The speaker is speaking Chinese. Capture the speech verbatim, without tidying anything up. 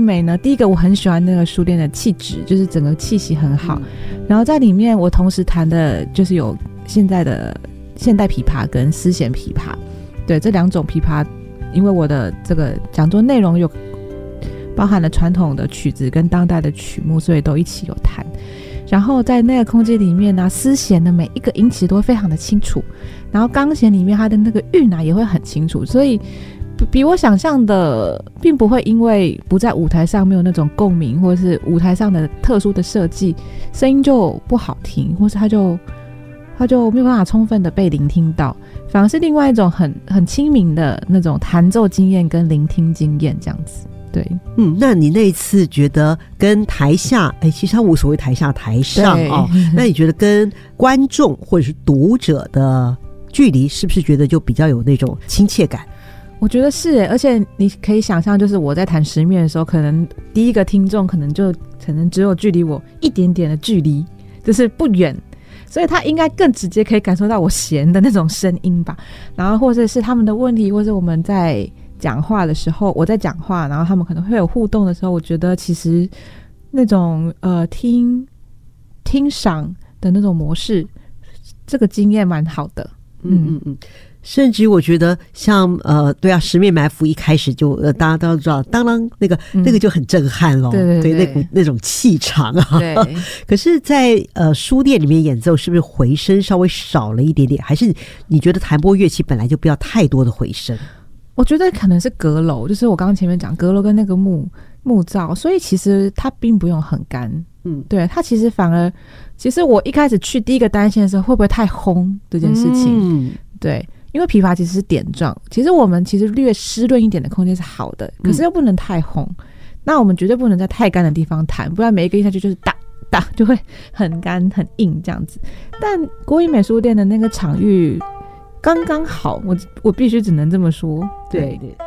美呢，第一个我很喜欢那个书店的气质，就是整个气息很好、嗯、然后在里面我同时弹的就是有现在的现代琵琶跟丝弦琵琶，对，这两种琵琶因为我的这个讲座内容有包含了传统的曲子跟当代的曲目，所以都一起有弹。然后在那个空间里面呢，丝弦的每一个音其实都会非常的清楚，然后钢弦里面它的那个韵啊也会很清楚，所以比我想象的并不会因为不在舞台上没有那种共鸣，或者是舞台上的特殊的设计，声音就不好听，或是它就它就没有办法充分的被聆听到，反而是另外一种很很亲民的那种弹奏经验跟聆听经验这样子。对， 嗯，那你那一次觉得跟台下，哎，其实他无所谓台下台上哦，那你觉得跟观众或者是读者的距离，是不是觉得就比较有那种亲切感？ 我觉得是耶，而且你可以想象，就是我在弹十面的时候，可能第一个听众可能就可能只有距离我一点点的距离，就是不远，所以他应该更直接可以感受到我弦的那种声音吧。然后或者是他们的问题，或者我们在讲话的时候，我在讲话，然后他们可能会有互动的时候，我觉得其实那种呃听听赏的那种模式，这个经验蛮好的。 嗯嗯嗯，甚至我觉得像呃对啊，十面埋伏一开始就呃大家都知道，当当那个、嗯、那个就很震撼咯， 对对对， 对那股那种气场啊。 对。 可是在呃书店里面演奏，是不是回声稍微少了一点点？还是你觉得弹拨乐器本来就不要太多的回声？ 我觉得可能是阁楼，就是我刚刚前面讲阁楼跟那个木木造，所以其实它并不用很干。嗯，对，它其实反而，其实我一开始去第一个担心的时候，会不会太轰这件事情？嗯，对，因为琵琶其实是点状，其实我们其实略湿润一点的空间是好的，可是又不能太轰。嗯、那我们绝对不能在太干的地方弹，不然每一个音下去就是打打就会很干很硬这样子。但国营美术店的那个场域刚刚好，我我必须只能这么说。 对对，